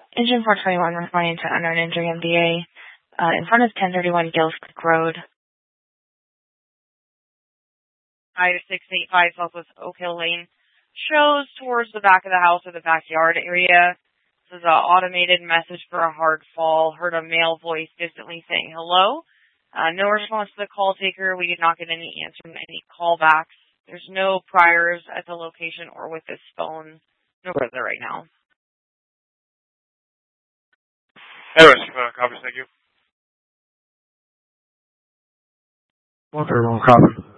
Engine 421 responding to unknown injury MDA in front of 1031 Gills Creek Road. 5685 Southwest Oak Hill Lane shows towards the back of the house or the backyard area. This is an automated message for a hard fall. Heard a male voice distantly saying hello. No response to the call taker. We did not get any answer from any callbacks. There's no priors at the location or with this phone. No further right now. Anyways, copy, thank you. 131 copy.